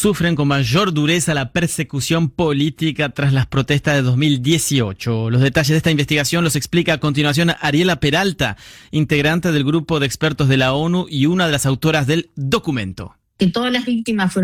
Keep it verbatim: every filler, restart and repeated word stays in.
sufren con mayor dureza la persecución política tras las protestas de dos mil dieciocho. Los detalles de esta investigación los explica a continuación Ariela Peralta, integrante del grupo de expertos de la ONU y una de las autoras del documento. Que todas las víctimas fueron